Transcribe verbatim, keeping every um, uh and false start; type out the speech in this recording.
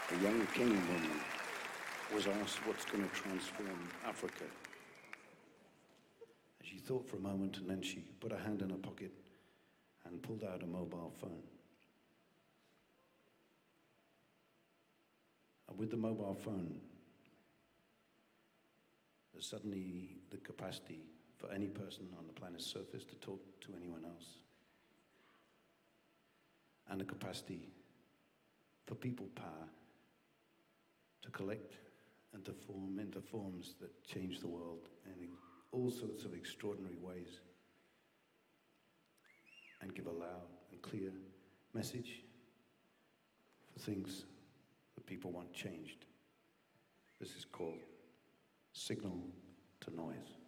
A young Kenyan woman was asked what's going to transform Africa. And she thought for a moment, and then she put her hand in her pocket and pulled out a mobile phone. And with the mobile phone, there's suddenly the capacity for any person on the planet's surface to talk to anyone else. And the capacity for people power to collect and to form into forms that change the world in all sorts of extraordinary ways and give a loud and clear message for things that people want changed. This is called Signal to Noise.